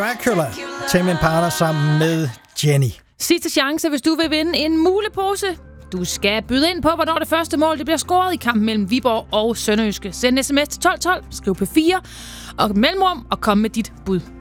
Dracula, Tame Impala sammen med Jenny. Sidste chance, hvis du vil vinde en mulepose. Du skal byde ind på, hvornår det første mål det bliver scoret i kampen mellem Viborg og Sønderjyske. Send sms til 1212, skriv P4 og mellemrum og kom med dit bud.